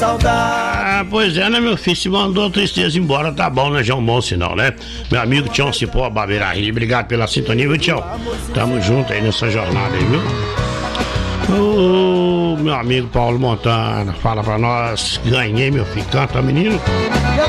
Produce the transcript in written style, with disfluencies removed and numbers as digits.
Ah, pois é, né, meu filho? Se mandou tristeza embora, tá bom, né? Já é um bom sinal, né? Meu amigo Tião Cipó, Babeira Rio, obrigado pela sintonia, viu, Tião? Tamo junto aí nessa jornada aí, viu? Ô, meu amigo Paulo Montana, fala pra nós. Ganhei, meu filho. Canta, menino.